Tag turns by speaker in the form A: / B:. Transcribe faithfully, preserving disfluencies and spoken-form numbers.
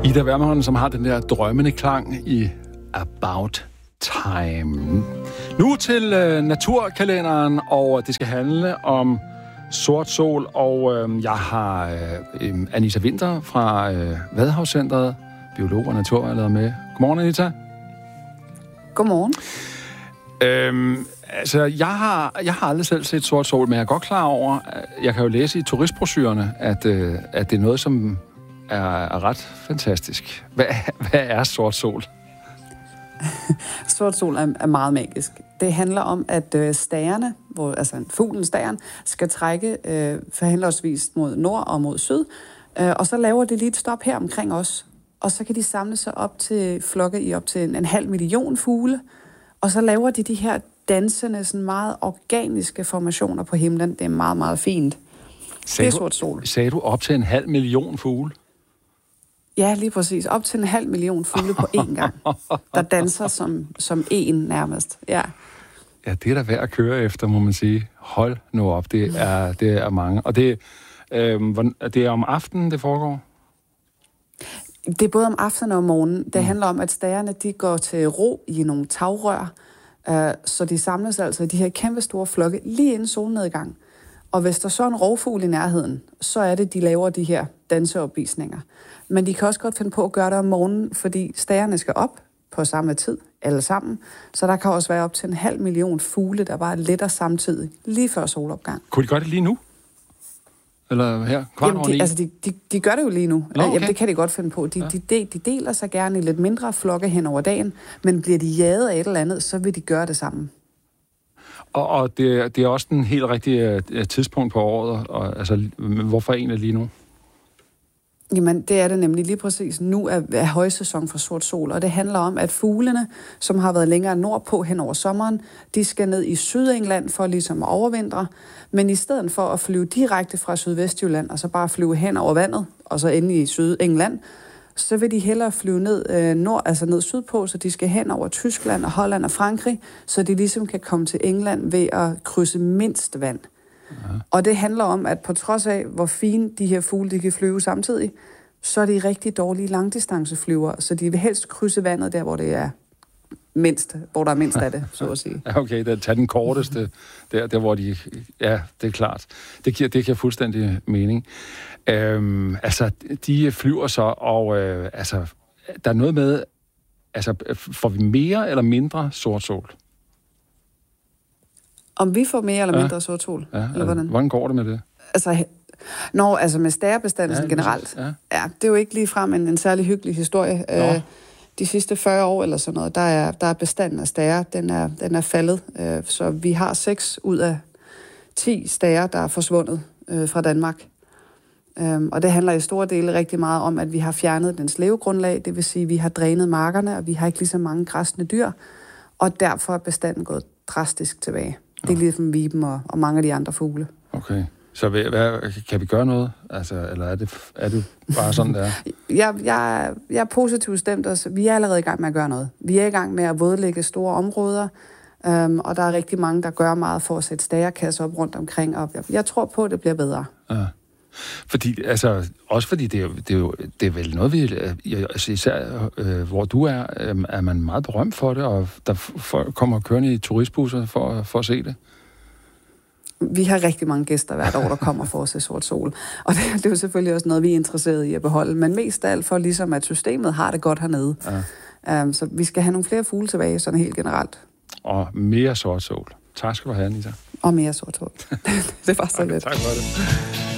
A: Ida Wermelin, som har den der drømmende klang i About Time. Nu til øh, naturkalenderen, og det skal handle om sort sol, og øh, jeg har øh, Anita Winther fra øh, Vadehavscentret, biolog og naturvejleder med. Godmorgen, Anita.
B: Godmorgen.
A: Øhm, altså, jeg har, jeg har aldrig selv set sort sol, men jeg er godt klar over, jeg kan jo læse i turistbrochurerne, at, øh, at det er noget, som er, er ret fantastisk. Hvad, hvad er sort sol?
B: Sort sol er, er meget magisk. Det handler om, at øh, stagerne, hvor, altså fuglen stageren, skal trække øh, forhenholdsvis mod nord og mod syd, øh, og så laver det lige et stop her omkring os. Og så kan de samle sig op til flokke i op til en, en halv million fugle, og så laver de de her dansende, sådan meget organiske formationer på himlen. Det er meget, meget fint.
A: Sagde
B: det er sort sol.
A: Du, sagde du op til en halv million fugle?
B: Ja, lige præcis. Op til en halv million fugle på én gang, der danser som, som en nærmest. Ja.
A: Ja, det er da værd at køre efter, må man sige. Hold nu op, det er, det er mange. Og det, øh, det er om aftenen, det foregår?
B: Det er både om aftenen og om morgenen. Det mm. handler om, at stagerne de går til ro i nogle tagrør, øh, så de samles altså i de her kæmpe store flokke lige inden solnedgang. Og hvis der så er en rovfugl i nærheden, så er det, de laver de her danseopvisninger. Men de kan også godt finde på at gøre det om morgenen, fordi stagerne skal op på samme tid, alle sammen. Så der kan også være op til en halv million fugle, der bare letter samtidig, lige før solopgang.
A: Kunne de gøre det lige nu? Eller her? Kvart
B: Jamen, de, altså, de, de, de gør det jo lige nu.
A: Nå, okay.
B: Jamen, det kan de godt finde på. De, ja. de, de, de deler sig gerne i lidt mindre flokke hen over dagen, men bliver de jaget af et eller andet, så vil de gøre det sammen.
A: Og, og det, det er også den helt rigtige uh, tidspunkt på året. Og, altså, hvorfor egentlig lige nu?
B: Jamen, det er det nemlig lige præcis. Nu er, er højsæson for sort sol, og det handler om, at fuglene, som har været længere nordpå hen over sommeren, de skal ned i Sydengland for ligesom at overvintre. Men i stedet for at flyve direkte fra Sydvestjylland, og så bare flyve hen over vandet, og så ende i Sydengland, så vil de hellere flyve ned øh, nord, altså ned sydpå, så de skal hen over Tyskland og Holland og Frankrig, så de ligesom kan komme til England ved at krydse mindst vand. Ja. Og det handler om, at på trods af, hvor fine de her fugle de kan flyve samtidig, så er de rigtig dårlige langdistanceflyver, så de vil helst krydse vandet der, hvor det er mindst, hvor der er mindst af det, så at sige.
A: Okay, det tager den korteste, der, der hvor de... Ja, det er klart. Det giver, det giver fuldstændig mening. Øhm, altså, de flyver så, og øh, altså, der er noget med... Altså, får vi mere eller mindre sort sol?
B: Om vi får mere eller mindre ja. sort sol?
A: Ja,
B: eller hvordan?
A: Hvordan går det med det?
B: Altså... Nå, altså med stærebestandelsen ja, generelt, ja. ja, det er jo ikke ligefrem en, en særlig hyggelig historie. Øh, de sidste fyrre år eller sådan noget, der er, der er bestanden af stære, den er, den er faldet. Øh, så vi har seks ud af ti stære, der er forsvundet øh, fra Danmark. Øh, og det handler i store dele rigtig meget om, at vi har fjernet dens levegrundlag, det vil sige, at vi har drænet markerne, og vi har ikke lige så mange græsne dyr, og derfor er bestanden gået drastisk tilbage. Ja. Det er ligesom viben og, og mange af de andre fugle.
A: Okay. Så hvad, kan vi gøre noget? Altså, eller er det, er det bare sådan, der?
B: jeg, jeg, jeg er positivt stemt, og vi er allerede i gang med at gøre noget. Vi er i gang med at vådlægge store områder, øhm, og der er rigtig mange, der gør meget for at sætte stærekasser op rundt omkring, og jeg, jeg tror på, at det bliver bedre. Ja.
A: Fordi, altså, også fordi det er, det er jo det er vel noget, vi... Altså, især øh, hvor du er, øh, er man meget berømt for det, og der folk kommer kørende i turistbusser for, for at se det.
B: Vi har rigtig mange gæster hvert år, der kommer for at se sort sol. Og det, det er jo selvfølgelig også noget, vi er interesseret i at beholde. Men mest af alt for ligesom, at systemet har det godt hernede. Ja. Um, så vi skal have nogle flere fugle tilbage, sådan helt generelt.
A: Og mere sort sol. Tak skal du have, Anita.
B: Og mere sort sol. Det var så
A: okay,
B: lidt.
A: Tak for det.